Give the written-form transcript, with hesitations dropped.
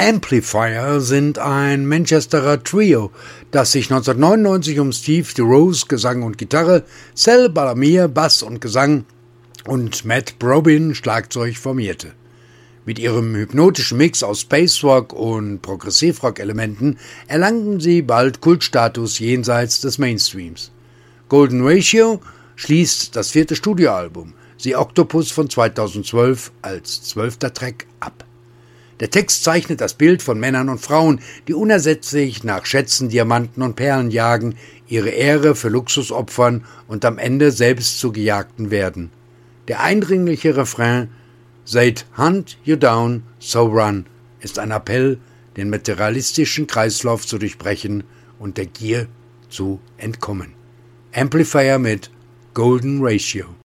Amplifier sind ein Manchesterer Trio, das sich 1999 um Steve DeRose, Gesang und Gitarre, Sal Balamir, Bass und Gesang und Matt Probyn, Schlagzeug, formierte. Mit ihrem hypnotischen Mix aus Space Rock und Progressivrock-Elementen erlangten sie bald Kultstatus jenseits des Mainstreams. Golden Ratio schließt das 4. Studioalbum, The Octopus von 2012, als 12. Track ab. Der Text zeichnet das Bild von Männern und Frauen, die unersättlich nach Schätzen, Diamanten und Perlen jagen, ihre Ehre für Luxus opfern und am Ende selbst zu Gejagten werden. Der eindringliche Refrain "They'd hunt you down, so run" ist ein Appell, den materialistischen Kreislauf zu durchbrechen und der Gier zu entkommen. Amplifier mit Golden Ratio.